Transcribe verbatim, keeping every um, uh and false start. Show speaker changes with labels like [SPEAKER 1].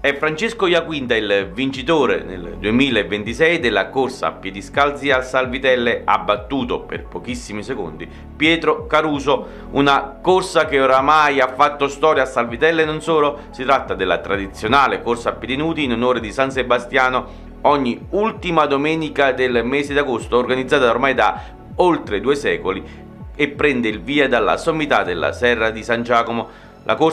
[SPEAKER 1] È Francesco Iaquinta il vincitore nel duemilaventisei della corsa a piedi scalzi al San Vitelle, ha battuto per pochissimi secondi Pietro Caruso, una corsa che oramai ha fatto storia a San Vitelle e non solo. Si tratta della tradizionale corsa a piedi nudi in onore di San Sebastiano ogni ultima domenica del mese d'agosto, organizzata ormai da oltre due secoli e prende il via dalla sommità della Serra di San Giacomo. La corsa